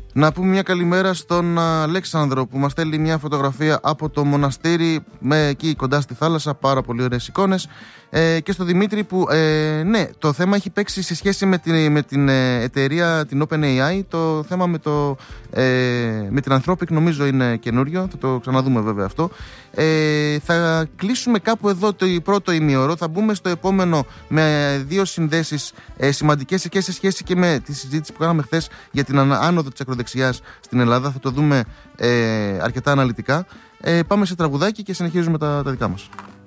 Να πούμε μια καλημέρα στον Αλέξανδρο που μας στέλνει μια φωτογραφία από το μοναστήρι εκεί κοντά στη θάλασσα, πάρα πολύ ωραίες εικόνες. Και στο Δημήτρη που ναι, το θέμα έχει παίξει σε σχέση με την εταιρεία την OpenAI. Το θέμα με την Anthropic νομίζω είναι καινούριο, θα το ξαναδούμε βέβαια αυτό. Θα κλείσουμε κάπου εδώ το πρώτο ημίωρο, θα μπούμε στο επόμενο με δύο συνδέσεις σημαντικές και σε σχέση και με τη συζήτηση που κάναμε χθες για την άνοδο της ακροδεξιάς στην Ελλάδα. Θα το δούμε αρκετά αναλυτικά. Πάμε σε τραγουδάκι και συνεχίζουμε τα δικά μας.